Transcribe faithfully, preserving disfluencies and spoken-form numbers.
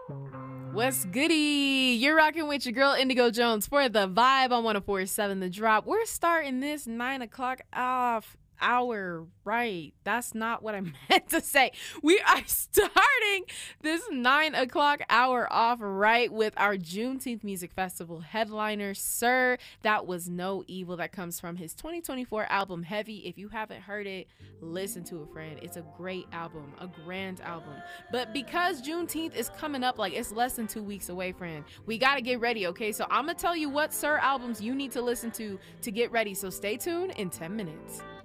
What's goody? You're rocking with your girl Indigo Jones for The Vibe on one oh four point seven The Drop. We're starting this nine o'clock off hour right. That's not what I meant to say. We are starting this nine o'clock hour off right with our Juneteenth Music Festival headliner, Sir. That Was No Evil. That comes from his twenty twenty-four album Heavy. If you haven't heard it, listen to it, friend. It's a great album, a grand album. But because Juneteenth is coming up, like it's less than two weeks away, friend, we got to get ready, okay? So I'm gonna tell you what Sir albums you need to listen to to get ready. So stay tuned in ten minutes.